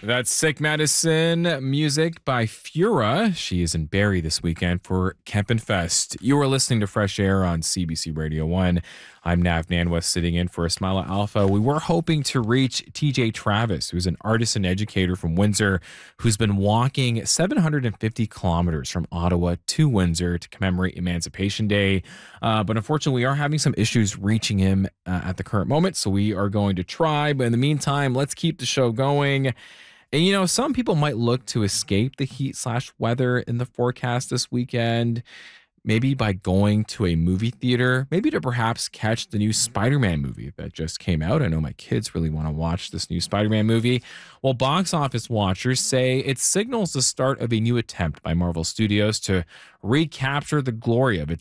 That's Sick Medicine music by Fura. She is in Barrie this weekend for Kempen Fest. You are listening to Fresh Air on CBC Radio 1. I'm Nav Nanwa sitting in for Ismaila Alpha. We were hoping to reach TJ Travis, who's an artist and educator from Windsor, who's been walking 750 kilometers from Ottawa to Windsor to commemorate Emancipation Day. But unfortunately, we are having some issues reaching him at the current moment, so we are going to try. But in the meantime, let's keep the show going. And, you know, some people might look to escape the heat/weather in the forecast this weekend, maybe by going to a movie theater, maybe to perhaps catch the new Spider-Man movie that just came out. I know my kids really want to watch this new Spider-Man movie. Well, box office watchers say it signals the start of a new attempt by Marvel Studios to recapture the glory of its